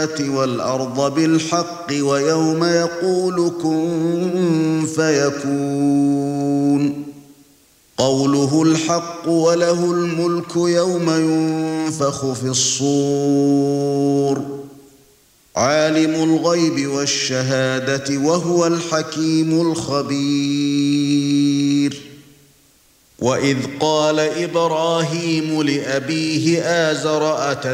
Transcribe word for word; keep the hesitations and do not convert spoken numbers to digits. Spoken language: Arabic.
وَالْأَرْضَ بِالْحَقِّ وَيَوْمَ يَقُولُ كُن فَيَكُونُ قَوْلُهُ الْحَقُّ وَلَهُ الْمُلْكُ يَوْمَ يُنفَخُ فِي الصُّورِ عَالِمُ الْغَيْبِ وَالشَّهَادَةِ وَهُوَ الْحَكِيمُ الْخَبِيرُ وَإِذْ قَالَ إِبْرَاهِيمُ لِأَبِيهِ آزَرَ أَتَتَّخِذُ